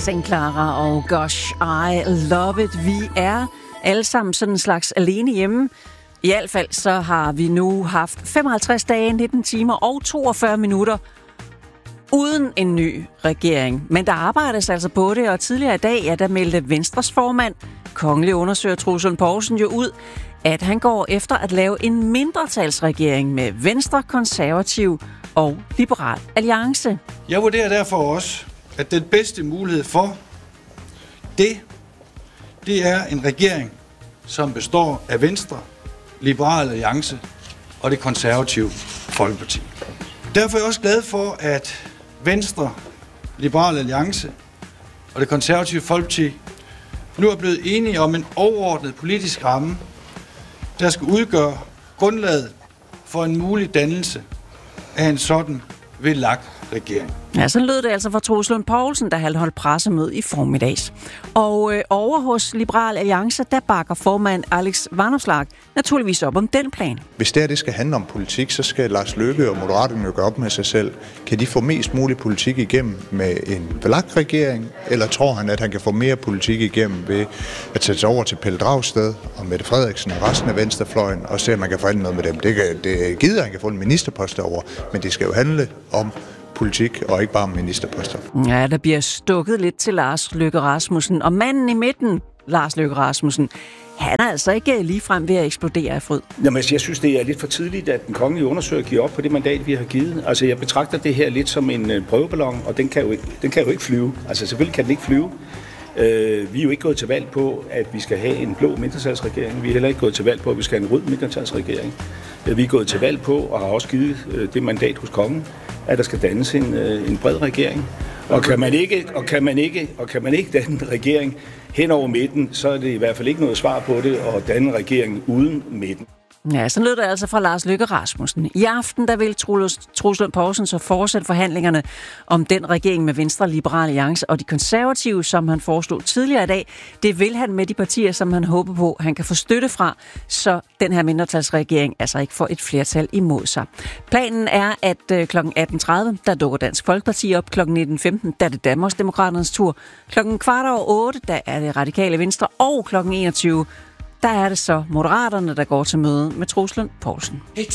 St. Clara og Gosh, I Love It. Vi er alle sammen sådan en slags alene hjemme. I hvert fald så har vi nu haft 55 dage, 19 timer og 42 minutter uden en ny regering. Men der arbejdes altså på det, og tidligere i dag, der meldte Venstres formand, kongelig undersøger Troels Lund Poulsen, jo ud, at han går efter at lave en mindretalsregering med Venstre, Konservativ og Liberal Alliance. Jeg vurderer derfor også, at den bedste mulighed for det er en regering, som består af Venstre, Liberal Alliance og det Konservative Folkeparti. Derfor er jeg også glad for, at Venstre, Liberal Alliance og det Konservative Folkeparti nu er blevet enige om en overordnet politisk ramme, der skal udgøre grundlaget for en mulig dannelse af en sådan VLAK-regering. Ja, så lød det altså fra Troels Lund Poulsen, der havde holdt pressemøde i formiddags. Og over hos Liberal Alliance, der bakker formand Alex Vanopslagh naturligvis op om den plan. Hvis det skal handle om politik, så skal Lars Løkke og Moderaterne jo gøre op med sig selv. Kan de få mest mulig politik igennem med en VLAK-regering, eller tror han, at han kan få mere politik igennem ved at sætte sig over til Pelle Dragsted og Mette Frederiksen og resten af venstrefløjen, og se, om man kan forhandle noget med dem? Det gider han kan få en ministerpost over, men det skal jo handle om politik og ikke bare om ministerposter. Ja, der bliver stukket lidt til Lars Løkke Rasmussen. Og manden i midten, Lars Løkke Rasmussen, han er altså ikke ligefrem ved at eksplodere af fryd. Jamen, jeg synes, det er lidt for tidligt, at den kongelige undersøger giver op på det mandat, vi har givet. Altså, jeg betragter det her lidt som en prøveballon, og den kan jo ikke flyve. Altså, selvfølgelig kan den ikke flyve. Vi er jo ikke gået til valg på, at vi skal have en blå mindretalsregering. Vi er heller ikke gået til valg på, at vi skal have en rød mindretalsregering. Vi er gået til valg på, og har også givet det mandat hos kongen, at der skal dannes en bred regering. Og kan man ikke danne en regering hen over midten, så er det i hvert fald ikke noget svar på det at danne en regering uden midten. Ja, så lød det altså fra Lars Løkke Rasmussen. I aften, der vil Troels Lund Poulsen så fortsætte forhandlingerne om den regering med Venstre, Liberal Alliance og de konservative, som han foreslog tidligere i dag. Det vil han med de partier, som han håber på, han kan få støtte fra, så den her mindretalsregering altså ikke får et flertal imod sig. Planen er, at kl. 18.30, der dukker Dansk Folkeparti op. Kl. 19.15, der er det Danmarksdemokraternes tur. Kl. 7:15, der er det Radikale Venstre. Og kl. 21, der er det så Moderaterne, der går til møde med Troels Lund Poulsen.